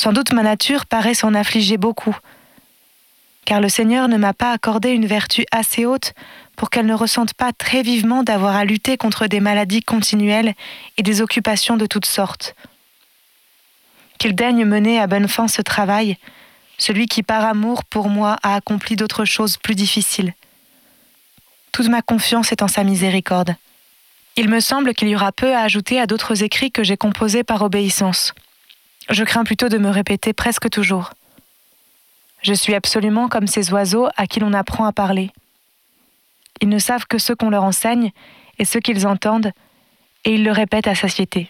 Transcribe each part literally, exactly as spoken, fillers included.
Sans doute ma nature paraît s'en affliger beaucoup, car le Seigneur ne m'a pas accordé une vertu assez haute pour qu'elle ne ressente pas très vivement d'avoir à lutter contre des maladies continuelles et des occupations de toutes sortes. Qu'il daigne mener à bonne fin ce travail, celui qui par amour pour moi a accompli d'autres choses plus difficiles. Toute ma confiance est en sa miséricorde. Il me semble qu'il y aura peu à ajouter à d'autres écrits que j'ai composés par obéissance. Je crains plutôt de me répéter presque toujours. Je suis absolument comme ces oiseaux à qui l'on apprend à parler. Ils ne savent que ce qu'on leur enseigne et ce qu'ils entendent, et ils le répètent à satiété.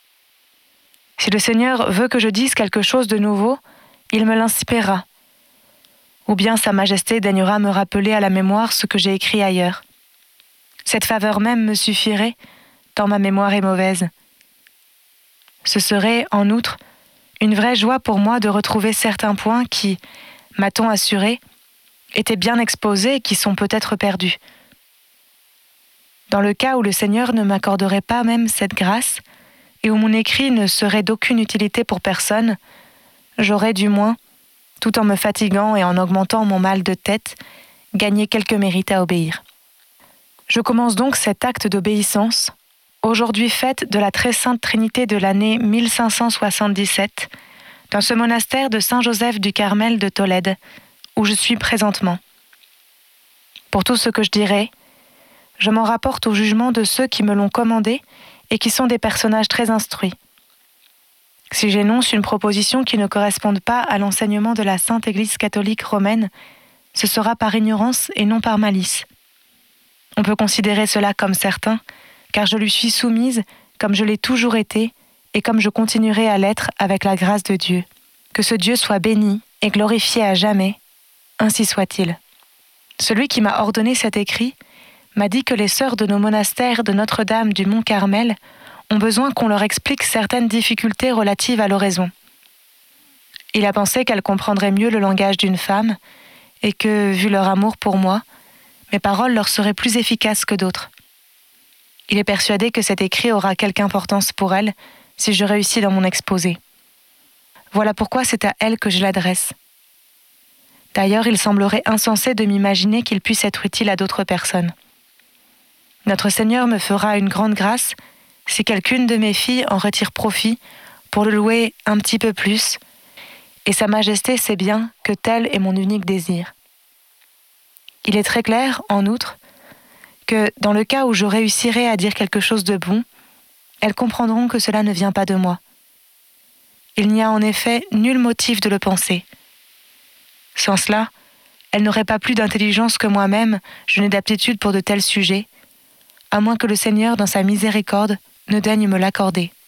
Si le Seigneur veut que je dise quelque chose de nouveau, il me l'inspirera. Ou bien Sa Majesté daignera me rappeler à la mémoire ce que j'ai écrit ailleurs. Cette faveur même me suffirait, tant ma mémoire est mauvaise. Ce serait, en outre, une vraie joie pour moi de retrouver certains points qui, m'a-t-on assuré, étaient bien exposés et qui sont peut-être perdus. Dans le cas où le Seigneur ne m'accorderait pas même cette grâce, et où mon écrit ne serait d'aucune utilité pour personne, j'aurais du moins, tout en me fatiguant et en augmentant mon mal de tête, gagné quelques mérites à obéir. Je commence donc cet acte d'obéissance, aujourd'hui fête de la très sainte Trinité de l'année mille cinq cent soixante-dix-sept, dans ce monastère de Saint-Joseph du Carmel de Tolède, où je suis présentement. Pour tout ce que je dirai, je m'en rapporte au jugement de ceux qui me l'ont commandé et qui sont des personnages très instruits. Si j'énonce une proposition qui ne corresponde pas à l'enseignement de la Sainte Église catholique romaine, ce sera par ignorance et non par malice. On peut considérer cela comme certain, car je lui suis soumise comme je l'ai toujours été et comme je continuerai à l'être avec la grâce de Dieu. Que ce Dieu soit béni et glorifié à jamais, ainsi soit-il. Celui qui m'a ordonné cet écrit m'a dit que les sœurs de nos monastères de Notre-Dame du Mont-Carmel ont besoin qu'on leur explique certaines difficultés relatives à l'oraison. Il a pensé qu'elles comprendraient mieux le langage d'une femme et que, vu leur amour pour moi, mes paroles leur seraient plus efficaces que d'autres. Il est persuadé que cet écrit aura quelque importance pour elles si je réussis dans mon exposé. Voilà pourquoi c'est à elle que je l'adresse. D'ailleurs, il semblerait insensé de m'imaginer qu'il puisse être utile à d'autres personnes. Notre Seigneur me fera une grande grâce si quelqu'une de mes filles en retire profit pour le louer un petit peu plus, et Sa Majesté sait bien que tel est mon unique désir. Il est très clair, en outre, que dans le cas où je réussirai à dire quelque chose de bon, elles comprendront que cela ne vient pas de moi. Il n'y a en effet nul motif de le penser. Sans cela, elles n'auraient pas plus d'intelligence que moi-même, je n'ai d'aptitude pour de tels sujets, à moins que le Seigneur, dans sa miséricorde, ne daigne me l'accorder.